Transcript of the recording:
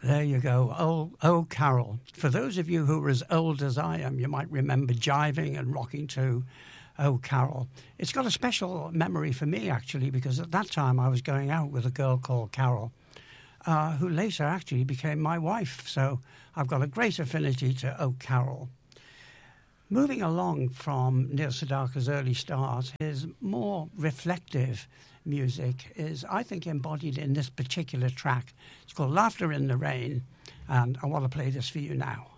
There you go. Oh, Carol. For those of you who are as old as I am, you might remember jiving and rocking to Oh, Carol. It's got a special memory for me, actually, because at that time I was going out with a girl called Carol, who later actually became my wife. So I've got a great affinity to Oh, Carol. Moving along from Neil Sedaka's early start, his more reflective music is, I think, embodied in this particular track. It's called Laughter in the Rain, and I want to play this for you now.